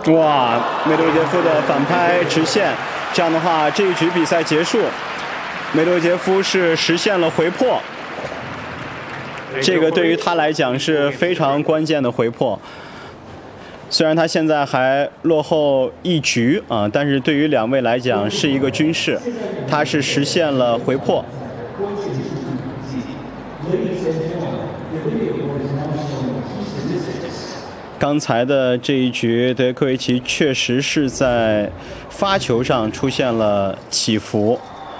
哇，梅德韦杰夫的反拍直线，这样的话，这一局比赛结束，梅德韦杰夫是实现了回破。这个对于他来讲是非常关键的回破。虽然他现在还落后1局啊，但是对于两位来讲是一个均势，他是实现了回破。刚才的这一局，德约科维奇确实是在发球上出现了起伏。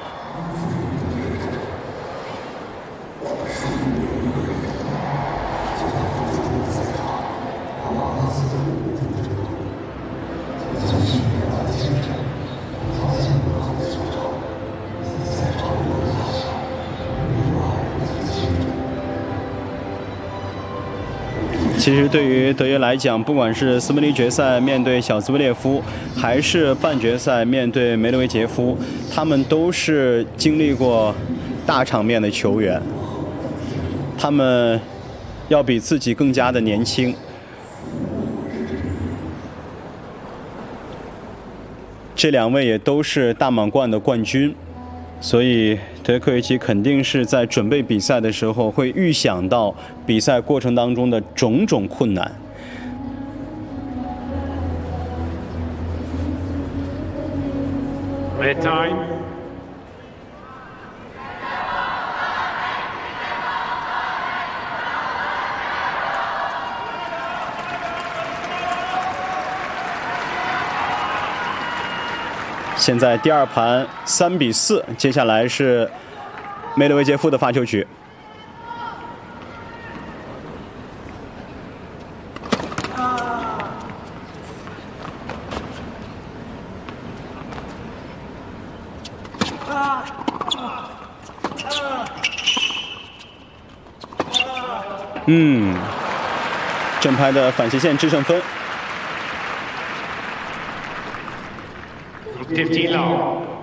其实对于德约来讲，不管是斯伯利决赛面对小兹维列夫，还是半决赛面对梅德韦杰夫，他们都是经历过大场面的球员，他们要比自己更加的年轻。这两位也都是大满贯的冠军，所以德约科维奇肯定是在准备比赛的时候会预想到比赛过程当中的种种困难。 Red time. — 现在第二盘3比4，接下来是梅德韦杰夫的发球局。正拍的反斜线制胜分。 15 love.